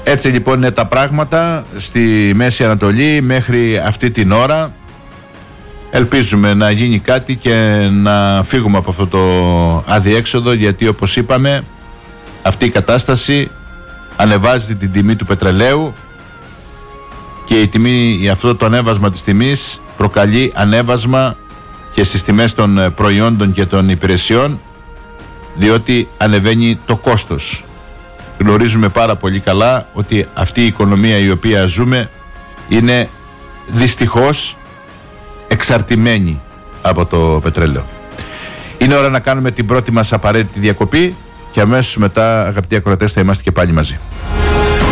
Έτσι λοιπόν είναι τα πράγματα στη Μέση Ανατολή μέχρι αυτή την ώρα. Ελπίζουμε να γίνει κάτι και να φύγουμε από αυτό το αδιέξοδο, γιατί όπως είπαμε αυτή η κατάσταση ανεβάζει την τιμή του πετρελαίου και αυτό το ανέβασμα της τιμής προκαλεί ανέβασμα και στις τιμές των προϊόντων και των υπηρεσιών, διότι ανεβαίνει το κόστος. Γνωρίζουμε πάρα πολύ καλά ότι αυτή η οικονομία η οποία ζούμε είναι δυστυχώς εξαρτημένη από το πετρέλαιο. Είναι ώρα να κάνουμε την πρώτη μας απαραίτητη διακοπή και αμέσως μετά, αγαπητοί ακροατές, θα είμαστε και πάλι μαζί.